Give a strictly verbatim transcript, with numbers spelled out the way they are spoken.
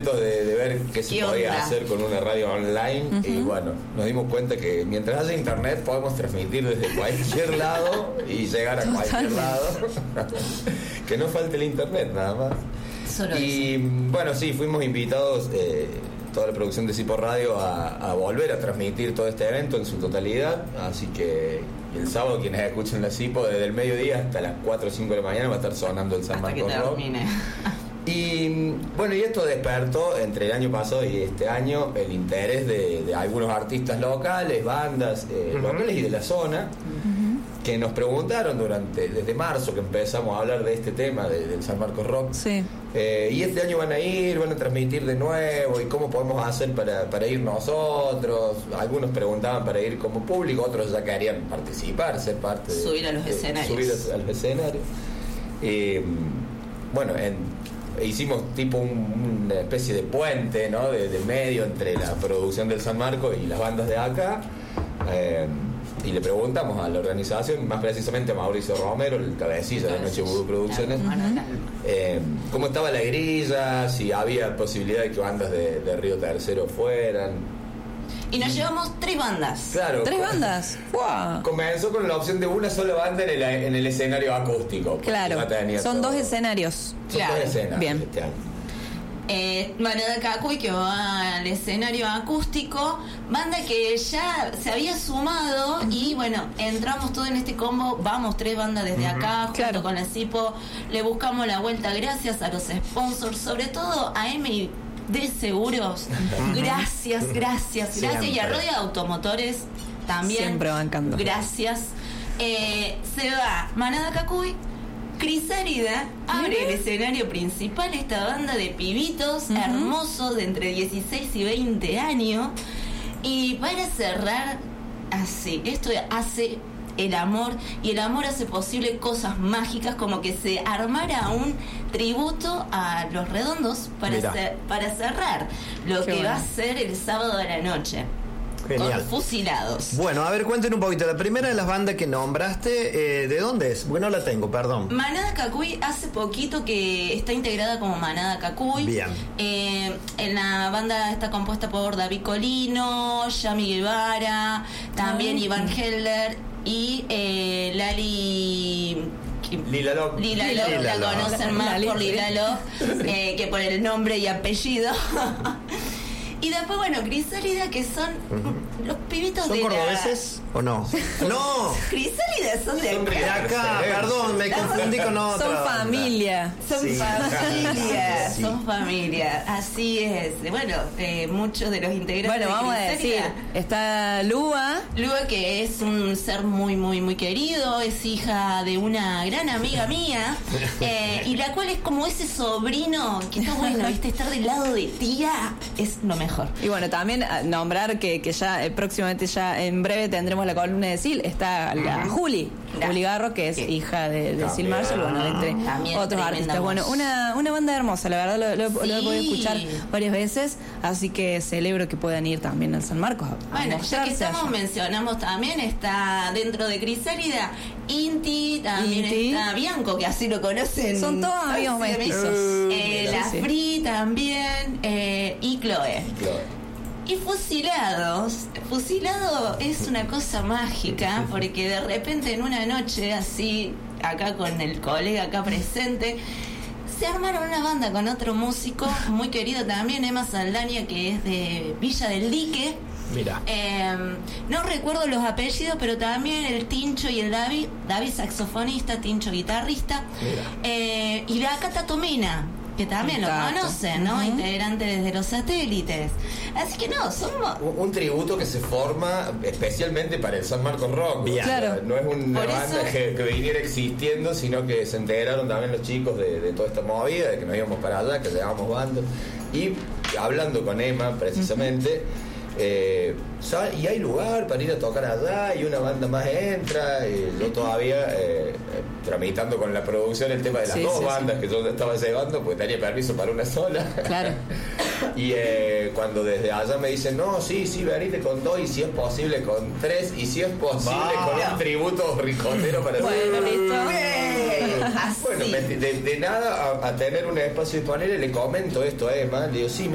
contentos de, de ver qué se ¿Qué podía onda? hacer con una radio online. Uh-huh. Y bueno, nos dimos cuenta que mientras haya internet podemos transmitir desde cualquier lado y llegar a Totalmente. cualquier lado. Que no falte el internet, nada más. Solo y eso. bueno, sí, fuimos invitados, eh, toda la producción de Cipo Radio, a, a volver a transmitir todo este evento en su totalidad. Así que el sábado, quienes escuchen la Cipo, desde el mediodía hasta las cuatro o cinco de la mañana va a estar sonando el San Hasta que Marcos Rock. termine. Y bueno, y esto despertó entre el año pasado y este año el interés de, de algunos artistas locales, bandas eh, uh-huh. locales y de la zona, uh-huh. que nos preguntaron durante desde marzo que empezamos a hablar de este tema de, del San Marcos Rock. Sí. Eh, y este año van a ir, van a transmitir de nuevo, y cómo podemos hacer para, para ir nosotros. Algunos preguntaban para ir como público, otros ya querían participar, ser parte de, subir a los de, escenarios. Subir a, a los escenarios. Eh, bueno, en, hicimos tipo un, una especie de puente, ¿no? de, de medio entre la producción del San Marcos y las bandas de acá. Eh, y le preguntamos a la organización, más precisamente a Mauricio Romero, el cabecilla de Noche Vudú Producciones, uh-huh. eh, cómo estaba la grilla, si había posibilidad de que bandas de, de Río Tercero fueran. Y nos llevamos tres bandas. Claro. ¿Tres bandas? ¡Wow! Comenzó con la opción de una sola banda en el, en el escenario acústico. Claro, son todo. dos escenarios. Son claro. dos escenarios. Bien. Este año. Eh, Manada Cacuy, que va al escenario acústico, banda que ya se había sumado y bueno, entramos todo en este combo, vamos tres bandas desde uh-huh. acá, junto claro. con la Cipo, le buscamos la vuelta gracias a los sponsors, sobre todo a M de Seguros, uh-huh. gracias, gracias, Siempre. gracias, y a Rodia Automotores también, siempre bancando. Gracias. Eh, se va Manada Cacuy. Crisálida abre el escenario principal, esta banda de pibitos uh-huh. hermosos de entre dieciséis y veinte años, y para cerrar así, esto hace el amor, y el amor hace posible cosas mágicas, como que se armara un tributo a Los Redondos para, cer- para cerrar lo Qué que bueno. va a ser el sábado de la noche. Genial. Con Fusilados. Bueno, a ver, cuenten un poquito. La primera de las bandas que nombraste, eh, ¿de dónde es? Porque no la tengo, perdón. Manada Cacuy hace poquito que está integrada como Manada Cacuy. Bien. Eh, en la banda está compuesta por David Colino, Yami Guevara, también Ay. Iván Heller y eh, Lali... Lila Love. Lila Lila Love, la Love. conocen más Lali, por sí. Lila Love eh, que por el nombre y apellido. Y después, bueno, Crisálida, que son uh-huh. los pibitos ¿Son de cordobeses la... o no? ¡No! Crisálida son de Son acá. De acá, perdón, me confundí con otra. Son banda. familia. Son Sí. familia, Sí. son familia, así es. Bueno, eh, muchos de los integrantes Bueno, de vamos a Crisálida. decir, está Lua. Lua, que es un ser muy, muy, muy querido, es hija de una gran amiga mía, eh, y la cual es como ese sobrino que está bueno, ¿viste? Estar del lado de tía es lo mejor. Y bueno, también nombrar que, que ya eh, próximamente, ya en breve tendremos la columna de Sil. Está la uh-huh. Juli, La, Juli Garro, que es sí. hija de, de Sil También. Marshall, bueno, entre También otros tremenda artistas. voz. Bueno, una, una banda hermosa, la verdad, lo, lo, Sí. lo he podido escuchar varias veces, así que celebro que puedan ir también al San Marcos. a- a Bueno, ya que mostrarse estamos, allá. mencionamos también, está dentro de Crisálida Inti, también Inti. está Bianco, que así lo conocen. Son todos amigos Así de mí. mestizos. Eh, la Sí. Free también, eh, y Chloe. Claro. Y Fusilados, Fusilado es una cosa mágica, porque de repente en una noche así, acá con el colega acá presente, se armaron una banda con otro músico muy querido también, Emma Saldaña, que es de Villa del Dique. Mira. Eh, no recuerdo los apellidos, pero también el Tincho y el David, David saxofonista, Tincho guitarrista, eh, y la Cata Tomena, que también lo Tato. conocen, ¿no? Uh-huh. Integrante desde los satélites. Así que no, somos... Un, un tributo que se forma especialmente para el San Marcos Rock. Bien. Claro. No es una Por banda eso- que, que viniera existiendo, sino que se integraron también los chicos de, de toda esta movida, de que nos íbamos para allá, que llevábamos bandas. Y hablando con Emma, precisamente, uh-huh. eh, ¿sabe? Y hay lugar para ir a tocar allá, y una banda más entra, y yo todavía eh, eh, tramitando con la producción el tema de las Sí, dos sí, bandas sí. que yo estaba llevando, pues tenía permiso para una sola. Claro. Y eh, cuando desde allá me dicen, no, sí, sí, venite con dos, y si es posible con tres, y si es posible Va. con un tributo ricotero para Bueno, hacer- listo. Así. Bueno, me- de, de nada a, a tener un espacio disponible, le comento esto a Emma, le digo, sí, me